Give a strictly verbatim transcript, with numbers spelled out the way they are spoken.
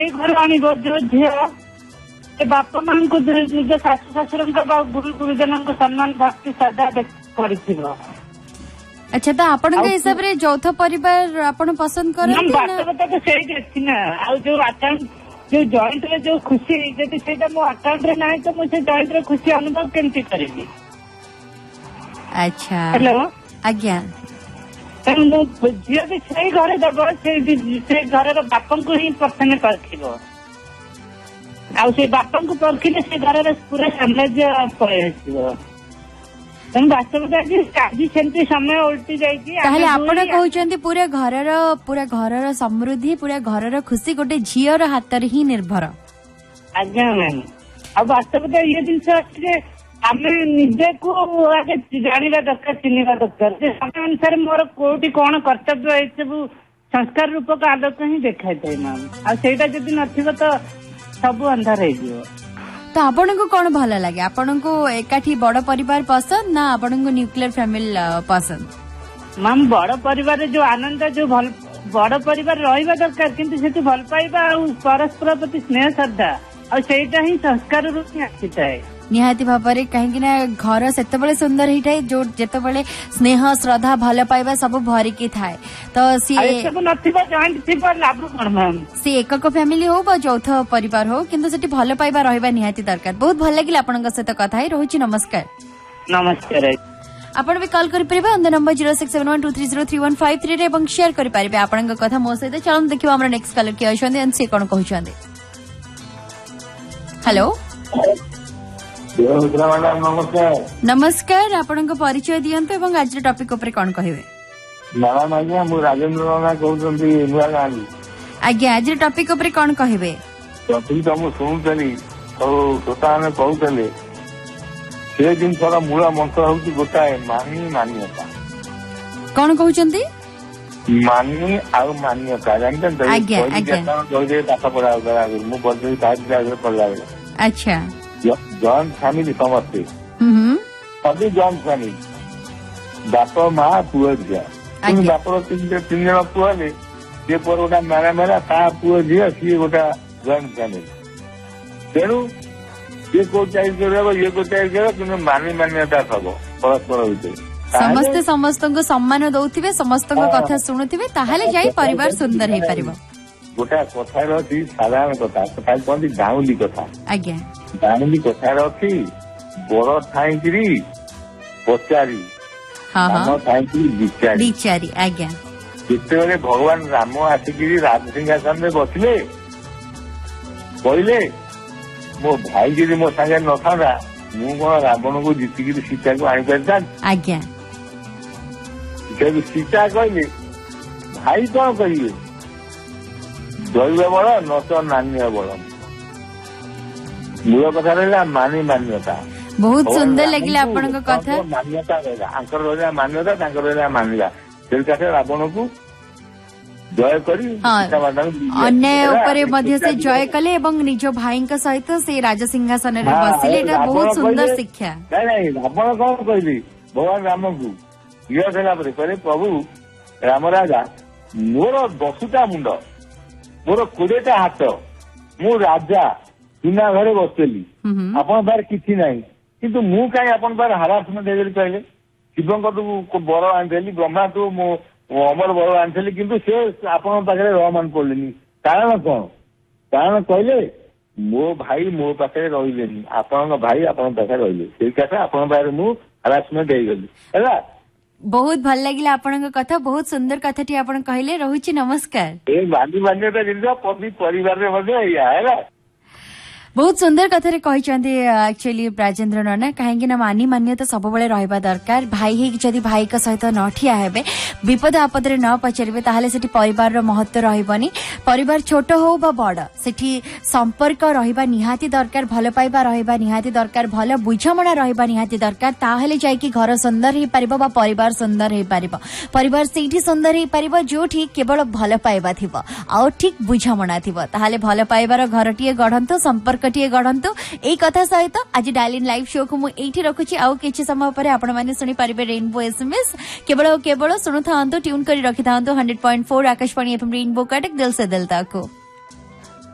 घर आणव जो झी बापा मान को निज शाशु शशुर गुरु गुरुजन को सम्मान भक्ति श्रद्धा कर। अच्छा तो आपण के हिसाब रे यौथ परिवार आपण पसंद करन बात तो सही अछि ना आ जो अकाउंट जो जॉइंट रे जो खुशी जति सेटा मो अकाउंट रे नाही तो मुझे जॉइंट रे खुशी अनुभव केमती करेबी। अच्छा हेलो आज्ञा झील भी से घर दब से घर बापन को ही प्रथम परखिब से बापन को परखिले से घर पूरा साम्राज्य पलैस वास्तव आज सेमती समय उल्टी जाइए आपण कहते पूरा घर पूरा घर समृद्धि पूरा घर खुशी गोटे झीर हाथ ही निर्भर। आज्ञा मैम आ वास्तव ये जिन अच्छे आम निजे को आगे जानवा दरकार चिन्हवा दरकार समय अनुसार मोर कोटी कौन कर्तव्य ये सब संस्कार रूपक आदत ही देखा थाए मैम आईटा जदि नथिबो तो सब अंधार हो। तो आपण को कौन भल लगे आपण को एकाठी बड़ परिवार पसंद ना आपण को न्यूक्लियर फैमिली पसंद? मैम बड़ परिवार जो आनंद जो भल बड़ परिवार रहिबा दरकार किंतु सेठी भल पाइबा परस्पर प्रति स्नेह श्रद्धा और सेटा ही संस्कार रूप में आसीଥାଏ निहाती भाବରେ काहेकि ना घर सेतबेले सुंदर हिटाए जो जेतबेले स्नेह श्रद्धा भल पाइबा सब भरिकी थाए तो सी सब नथिबा जॉइंट थिबा लाभ कोन मैम सी एकक फैमिली हो बा यौथ परिवार हो किंतु सेठी भल पाइबा रहबा निहाती दरकार। बहुत भल लागिला आपनका सहित कथा ही रहूची। नमस्कार। नमस्कार। आपण भी कॉल करि परिबे on the number zero six seven one two three zero three one five three रे एवं शेयर करि परिबे आपनका कथा मो सहित। चलन देखिबा हमर नेक्स्ट कॉलर के अछन एन से कोन कहउछन। हेलो नमस्कार। नमस्कार आपण परिचय दियंतु एवं आज टॉपिक ऊपर कोन कहिवे। मैडम आज्ञा मु राजेंद्र राणा कहउछंती नुआ गांधी। आज्ञा आज टॉपिक ऊपर कोन कहिवे। टॉपिक तो मु सुनतली और सोता ने कहउतले से दिन थोड़ा मूल मंत्र होउची गोटाए मानी मान्यता। कोन कहउछंती मानी आउ मान्यता जानते तो आज्ञा आज्ञा जो जे पाठ पढ़ा करा मु बदली काज जागे पढ़ला। अच्छा जॉइंट फैमिली समझते सभी जॉइंट फैमिली बाप माँ पुआ झील बाप तीन तीन जन पुआ सी गोटा मेरा मेरा ता पुआ झील सी गोटा जॉइंट फैमिली तेणु ये को चाइज कर ये को चाइज कर कि मानी मान्यता सब परस्पर भितर समस्ते समस्त को सम्मान दौथिबे समस्त कथा शुणुथिबे ताहाले जाई परिवार सुंदर हे परिबो। गोटा कथा रही साधारण कथा कथा कहते गाउली कथा। आज्ञा गाउली कथा रखी बड़ ठाई पचारी ठाई विचारी विचारी। आज्ञा जिते भगवान राम आसिक राजसिंहासन में बसले कहले मो भाई जी मो सागे न था मु कौन रावण को जीतिक सीता को आनी पारि। आज्ञा सीता कहले भाई कौन करिए दैव बल न तो नान्य बल मूल कथा रहा मानी मान्यता। बहुत सुंदर लगे आपन कथा मान्यता रहा आंकर रहा मान्यता रहा मानिला से रावण को जय करी अन्याय उपरे मध्य से जय कले एवं निज भाई सहित से राजसिंहासन रे बसिले बहुत सुंदर शिक्षा। नहीं रावण कौन कहली भगवान राम को ये कहले प्रभु राम राजा मोर दसटा मुंड मोर कोड़ेटा हाथ मु राजा सुना घरे बसली आपण पार किसी ना किंतु मु कहीं आपण पार हारासमेंट हेली कहले शिव बर आनी ब्रह्मा तू मो अमर बर आनी किंतु से आपण पाखे रमान पड़े कारण कौन कारण कहले मो भाई मो पाखे रही आपण भाई आपण पाखे रही से कथा आपण पाखे मु हारासमेंट होगली है। बहुत भल लगे आपन कथा बहुत सुंदर कथा टी आपन कहले रहुची। नमस्कार। ए मानी मान्यता जिनका पति परिवार रे मध्ये या बहुत सुंदर कथा एक्चुअली राजेंद्र नना कहीं मानी मान्यता सब बेले रहिबा दरकार भाई ही जदि भाई का सहित न ठिया हेबे विपद आपद रे न पचारिबे ताहाले सेठी परिवार रो महत्व रहिबनी। परिवार छोट हो बा बड़ सेठी संपर्क रहिबा निहाती दरकार भल पाइबा रहिबा निहाती दरकार भल बुझामणा रहिबा निहाती दरकार ताहाले जाय कि घर सुंदर हे परिबो बा परिवार सुंदर हे परिबो। परिवार सेठी सुंदर हे परिबो जो ठीक केवल भल पाइबा थिबो आ ठीक बुझामणा थिबो ताहाले भल पाइबार घरटिए गढंतो संपर्क टीए गढ़ंतु एई कथा सहित आज डायल इन लाइव शो को मु एठी रखुची आउ किछि समय परे आपण माने सुनि परिबे रेनबो एसएमएस केवल केवल सुनु थांतो ट्यून करी रखि थांतो one hundred point four Akashvani FM rainbow Cuttack दिल से दिल तक।